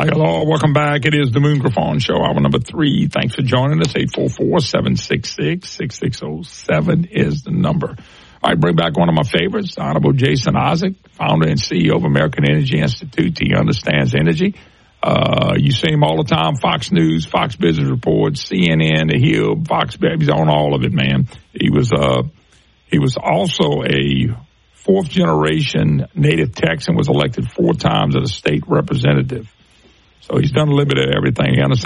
Hi, hello. Welcome back. It is the Moon Griffon Show, hour number 3. Thanks for joining us. 844-766-6607 is the number. All right, bring back one of my favorites, Honorable Jason Isaac, founder and CEO of American Energy Institute. He understands energy. You see him all the time, Fox News, Fox Business Report, CNN, The Hill, Fox, he's on all of it, man. He was also a fourth-generation native Texan, was elected 4 times as a state representative. So he's done a little bit of everything. He understands